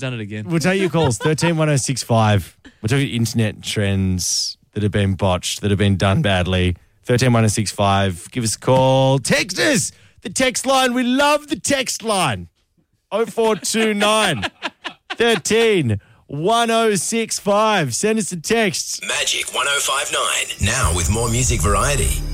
Done it again. We'll take your calls, 131065. We're talking internet trends that have been botched, that have been done badly. 131065. Give us a call. Text us. The text line. We love the text line. 0429 131065. Send us a text. Magic 105.9. Now with more music variety.